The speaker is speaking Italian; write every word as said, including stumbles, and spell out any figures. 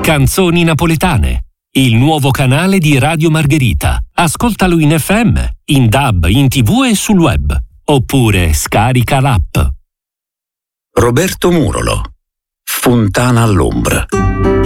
Canzoni napoletane, il nuovo canale di Radio Margherita. Ascoltalo in F M, in D A B, in tivù e sul web. Oppure scarica l'app. Roberto Murolo, Fontana all'ombra.